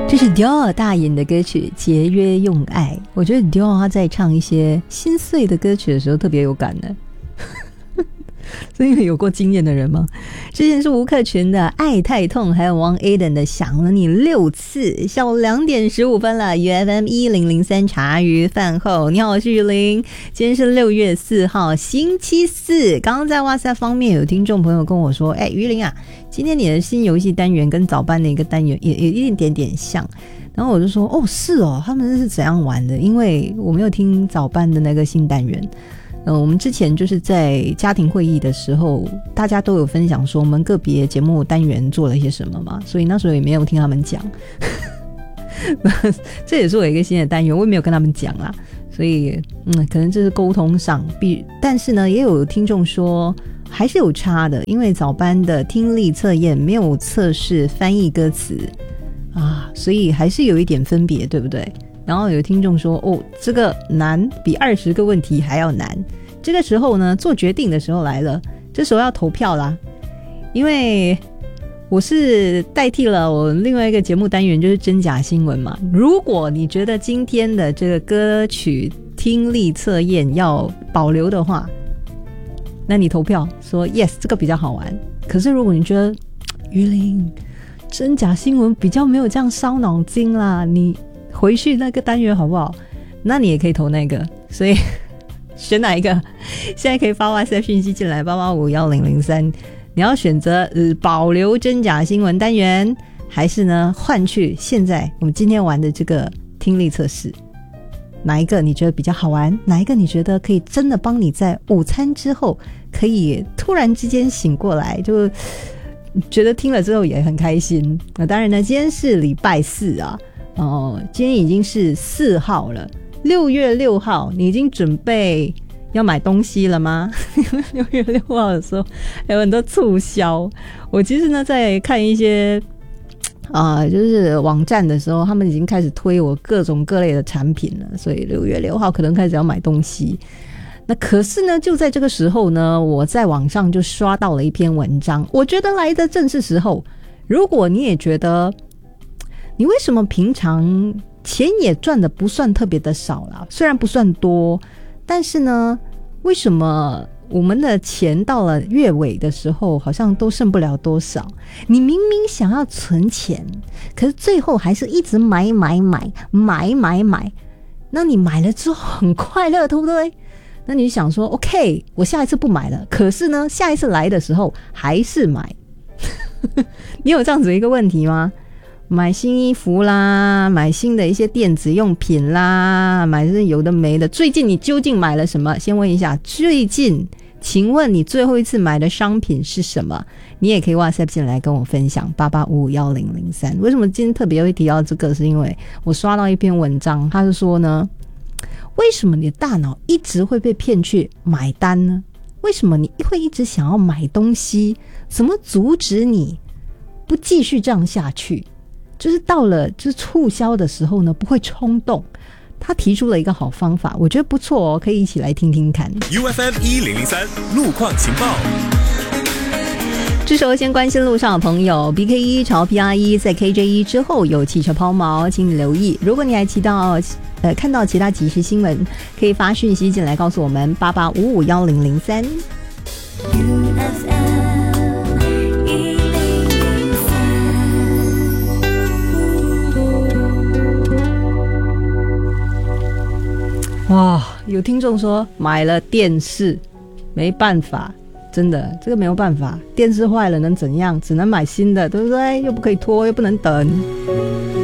这是 Dior 大演的歌曲《节约用爱》。我觉得 Dior 他在唱一些心碎的歌曲的时候特别有感呢。是因为有过经验的人吗？之前是吴克群的《爱太痛》，还有王 Aden 的《想了你6次》。下午2点15分了，UFM 1003茶余饭后，你好，我是雨林。今天是6月4号，星期四。刚刚在WhatsApp方面有听众朋友跟我说：“哎，雨林啊，今天你的新游戏单元跟早班的一个单元也有一点点像。”然后我就说：“哦，是哦，他们是怎样玩的？因为我没有听早班的那个新单元。”我们之前就是在家庭会议的时候，大家都有分享说我们个别节目单元做了一些什么嘛，所以那时候也没有听他们讲。这也是我一个新的单元，我也没有跟他们讲啦，所以可能这是沟通上但是呢，也有听众说还是有差的，因为早班的听力测验没有测试翻译歌词啊，所以还是有一点分别，对不对？然后有听众说哦，这个难，比20个问题还要难。这个时候呢，做决定的时候来了，这时候要投票啦。因为我是代替了我另外一个节目单元，就是真假新闻嘛。如果你觉得今天的这个歌曲听力测验要保留的话，那你投票说 yes， 这个比较好玩。可是如果你觉得于林真假新闻比较没有这样烧脑筋啦，你回去那个单元好不好？那你也可以投那个，所以选哪一个？现在可以发 WhatsApp 讯息进来88511003，你要选择保留真假新闻单元，还是呢换去现在我们今天玩的这个听力测试？哪一个你觉得比较好玩？哪一个你觉得可以真的帮你在午餐之后可以突然之间醒过来，就觉得听了之后也很开心？那当然呢，今天是礼拜4啊。今天已经是4号了，6月6号，你已经准备要买东西了吗？6月6号的时候还有很多促销。我其实呢在看一些就是网站的时候，他们已经开始推我各种各类的产品了，所以6月6号可能开始要买东西。那可是呢，就在这个时候呢，我在网上就刷到了一篇文章，我觉得来的正是时候。如果你也觉得你为什么平常钱也赚的不算特别的少啦，虽然不算多，但是呢，为什么我们的钱到了月尾的时候好像都剩不了多少？你明明想要存钱，可是最后还是一直买，那你买了之后很快乐，对不对？那你想说 OK， 我下一次不买了，可是呢下一次来的时候还是买。你有这样子一个问题吗？买新衣服啦，买新的一些电子用品啦，买这有的没的。最近你究竟买了什么？先问一下，最近请问你最后一次买的商品是什么？你也可以 WhatsApp 进来跟我分享88551003。为什么今天特别会提到这个？是因为我刷到一篇文章，他是说呢，为什么你的大脑一直会被骗去买单呢？为什么你会一直想要买东西？怎么阻止你不继续这样下去？就是到了就是促销的时候呢，不会冲动。他提出了一个好方法，我觉得不错哦，可以一起来听听看。 UFM 1003路况情报。 这时候先关心路上的朋友 ，BK1 朝 PR1 在 KJ1 之后有汽车抛锚，请你留意。如果你还看到其他即时新闻，可以发讯息进来告诉我们88551003。哇，有听众说买了电视，没办法，真的这个没有办法，电视坏了能怎样？只能买新的，对不对？又不可以拖，又不能等。